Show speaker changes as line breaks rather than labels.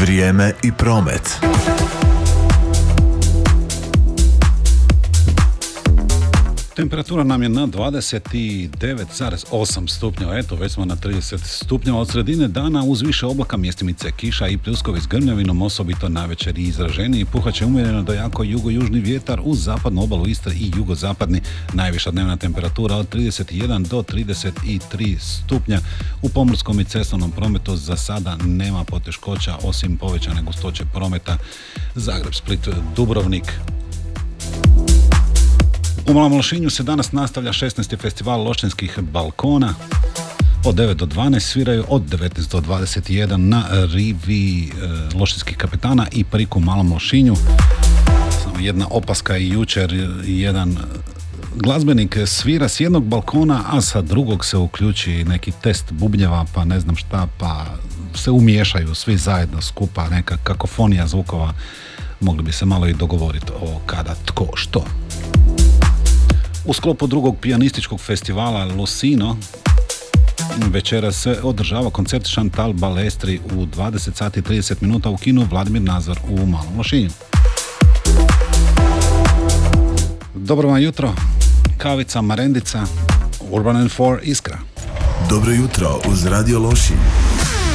Vrijeme i promet.
Temperatura nam je na 29,8 stupnjeva, eto već smo na 30 stupnjeva od sredine dana uz više oblaka, mjestimice kiša i pljuskovi s grmljavinom, osobito navečer i izraženiji. Puhaće umjereno do jako jugo-južni vjetar uz zapadnu obalu Istre i jugozapadni. Najviša dnevna temperatura od 31 do 33 stupnja. U pomorskom i cestovnom prometu za sada nema poteškoća osim povećane gustoće prometa. Zagreb, Split, Dubrovnik. U Malom Lošinju se danas nastavlja 16. festival lošinskih balkona. Od 9 do 12 sviraju, od 19 do 21 na rivi Lošinskih kapetana i Priku Malom Lošinju. Samo jedna opaska, i jučer jedan glazbenik svira s jednog balkona, a sa drugog se uključi neki test bubnjeva, pa ne znam šta, pa se umiješaju svi zajedno skupa, neka kakofonija zvukova. Mogli bi se malo i dogovoriti o kada, tko, što. U sklopu drugog pijanističkog festivala Lucino večera se održava koncert Chantal Balestri u 20 sati i 30 minuta u kinu Vladimir Nazor u Malom Lošinju. Dobro vam jutro, kavica, marendica, Urban N4 Iskra.
Dobro jutro uz Radio Lošinj.